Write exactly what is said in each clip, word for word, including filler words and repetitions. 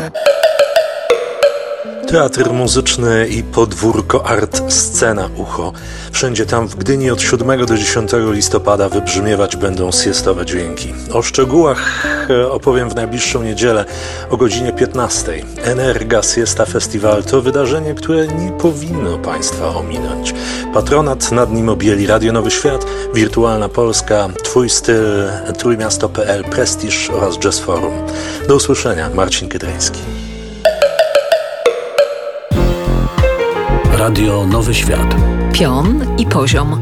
Teatr muzyczny i podwórko Art Scena Ucho. Wszędzie tam w Gdyni od siódmego do dziesiątego listopada wybrzmiewać będą siestowe dźwięki. O szczegółach opowiem w najbliższą niedzielę o godzinie piętnastej. Energa Siesta Festival to wydarzenie, które nie powinno Państwa ominąć. Patronat nad nim objęli Radio Nowy Świat, Wirtualna Polska, Twój Styl, Trójmiasto kropka pe el, Prestiż oraz Jazz Forum. Do usłyszenia, Marcin Kydryński. Radio Nowy Świat. Pion i poziom.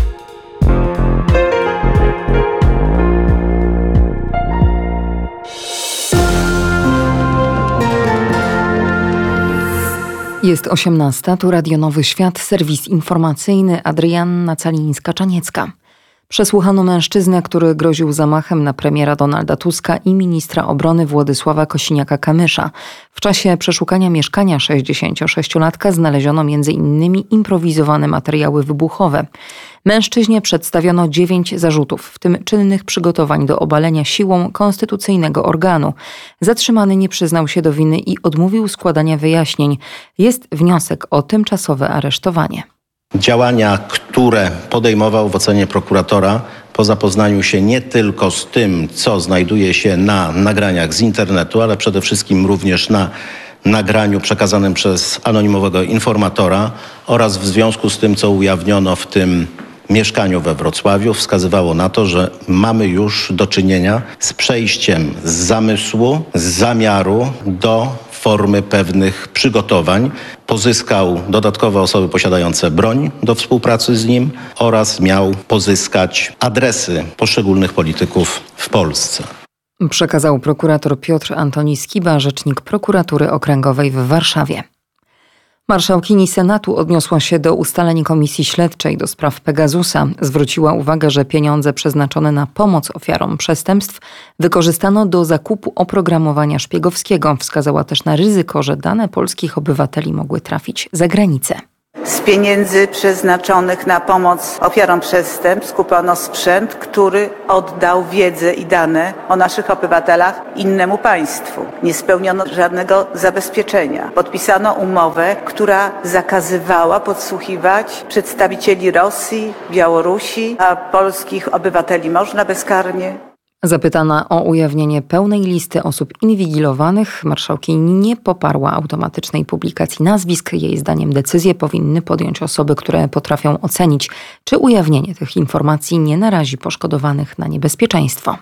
Jest osiemnasta, tu Radio Nowy Świat, serwis informacyjny, Adrianna Calińska-Czaniecka. Przesłuchano mężczyznę, który groził zamachem na premiera Donalda Tuska i ministra obrony Władysława Kosiniaka-Kamysza. W czasie przeszukania mieszkania sześćdziesięciosześciolatka znaleziono między innymi improwizowane materiały wybuchowe. Mężczyźnie przedstawiono dziewięć zarzutów, w tym czynnych przygotowań do obalenia siłą konstytucyjnego organu. Zatrzymany nie przyznał się do winy i odmówił składania wyjaśnień. Jest wniosek o tymczasowe aresztowanie. Działania, które podejmował w ocenie prokuratora po zapoznaniu się nie tylko z tym, co znajduje się na nagraniach z internetu, ale przede wszystkim również na nagraniu przekazanym przez anonimowego informatora oraz w związku z tym, co ujawniono w tym mieszkaniu we Wrocławiu, wskazywało na to, że mamy już do czynienia z przejściem z zamysłu, z zamiaru do formy pewnych przygotowań. Pozyskał dodatkowe osoby posiadające broń do współpracy z nim oraz miał pozyskać adresy poszczególnych polityków w Polsce. Przekazał prokurator Piotr Antoni Skiba, rzecznik prokuratury okręgowej w Warszawie. Marszałkini Senatu odniosła się do ustaleń Komisji Śledczej do spraw Pegasusa. Zwróciła uwagę, że pieniądze przeznaczone na pomoc ofiarom przestępstw wykorzystano do zakupu oprogramowania szpiegowskiego. Wskazała też na ryzyko, że dane polskich obywateli mogły trafić za granicę. Z pieniędzy przeznaczonych na pomoc ofiarom przestępstw kupiono sprzęt, który oddał wiedzę i dane o naszych obywatelach innemu państwu. Nie spełniono żadnego zabezpieczenia. Podpisano umowę, która zakazywała podsłuchiwać przedstawicieli Rosji, Białorusi, a polskich obywateli można bezkarnie. Zapytana o ujawnienie pełnej listy osób inwigilowanych, marszałkini nie poparła automatycznej publikacji nazwisk. Jej zdaniem decyzje powinny podjąć osoby, które potrafią ocenić, czy ujawnienie tych informacji nie narazi poszkodowanych na niebezpieczeństwo.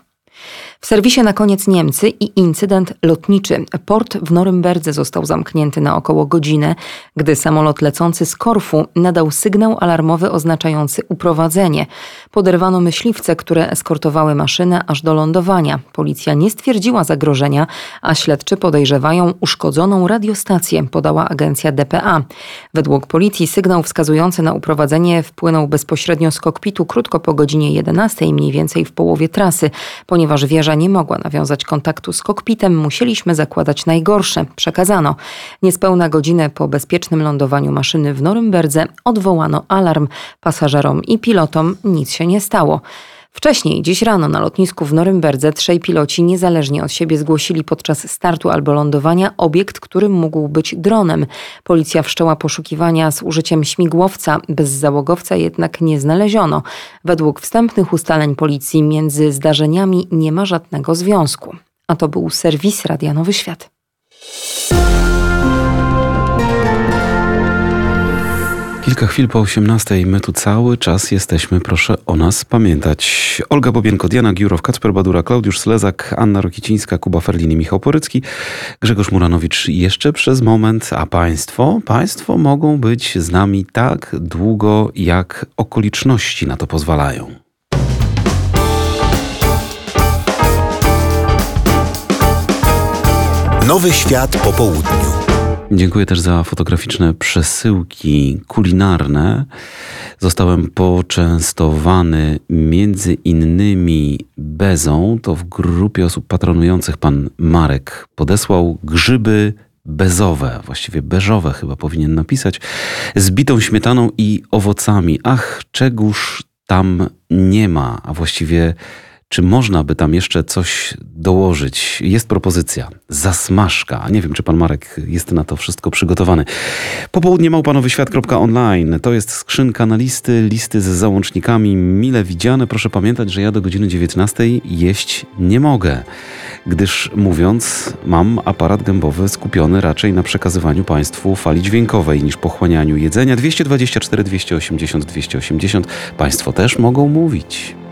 W serwisie na koniec Niemcy i incydent lotniczy. Port w Norymberdze został zamknięty na około godzinę, gdy samolot lecący z Korfu nadał sygnał alarmowy oznaczający uprowadzenie. Poderwano myśliwce, które eskortowały maszynę aż do lądowania. Policja nie stwierdziła zagrożenia, a śledczy podejrzewają uszkodzoną radiostację, podała agencja D P A. Według policji sygnał wskazujący na uprowadzenie wpłynął bezpośrednio z kokpitu krótko po godzinie jedenastej, mniej więcej w połowie trasy. Ponieważ wieża nie mogła nawiązać kontaktu z kokpitem, musieliśmy zakładać najgorsze, przekazano. Niespełna godzinę po bezpiecznym lądowaniu maszyny w Norymberdze odwołano alarm. Pasażerom i pilotom nic się nie stało. Wcześniej, dziś rano na lotnisku w Norymberdze trzej piloci niezależnie od siebie zgłosili podczas startu albo lądowania obiekt, który mógł być dronem. Policja wszczęła poszukiwania z użyciem śmigłowca, bez załogowca jednak nie znaleziono. Według wstępnych ustaleń policji między zdarzeniami nie ma żadnego związku. A to był serwis Radia Nowy Świat. Kilka chwil po osiemnastej, my tu cały czas jesteśmy, proszę o nas pamiętać. Olga Bobienko, Diana Giurow, Kacper Badura, Klaudiusz Slezak, Anna Rokicińska, Kuba Ferlin i Michał Porycki, Grzegorz Muranowicz jeszcze przez moment, a Państwo, Państwo mogą być z nami tak długo, jak okoliczności na to pozwalają. Nowy Świat po południu. Dziękuję też za fotograficzne przesyłki kulinarne. Zostałem poczęstowany między innymi bezą. To w grupie osób patronujących pan Marek podesłał grzyby bezowe, właściwie beżowe chyba powinien napisać, z bitą śmietaną i owocami. Ach, czegoż tam nie ma, a właściwie Czy można by tam jeszcze coś dołożyć? Jest propozycja. Zasmażka. Nie wiem, czy pan Marek jest na to wszystko przygotowany. Popołudnie małpa nowy świat kropka online. To jest skrzynka na listy, listy z załącznikami mile widziane. Proszę pamiętać, że ja do godziny dziewiętnastej jeść nie mogę, gdyż mówiąc, mam aparat gębowy skupiony raczej na przekazywaniu państwu fali dźwiękowej niż pochłanianiu jedzenia. dwieście dwadzieścia cztery, dwieście osiemdziesiąt, dwieście osiemdziesiąt. Państwo też mogą mówić.